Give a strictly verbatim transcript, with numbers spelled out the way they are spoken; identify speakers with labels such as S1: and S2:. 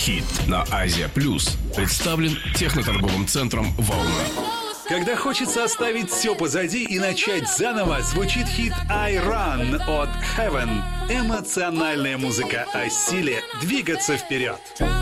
S1: Хит на Азия Плюс представлен техноторговым центром «Волна».
S2: Когда хочется оставить все позади и начать заново, звучит хит «I Run» от Heaven. Эмоциональная музыка о силе двигаться вперед.